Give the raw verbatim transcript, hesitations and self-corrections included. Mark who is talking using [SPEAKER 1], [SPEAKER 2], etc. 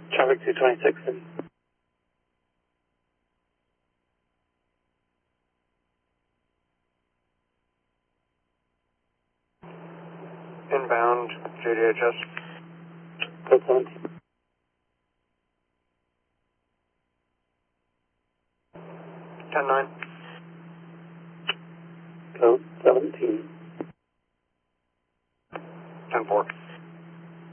[SPEAKER 1] Traffic two twenty-six in.
[SPEAKER 2] Inbound, J D H S.
[SPEAKER 1] Code seventeen.
[SPEAKER 2] ten nine.
[SPEAKER 1] Code seventeen.
[SPEAKER 2] ten four.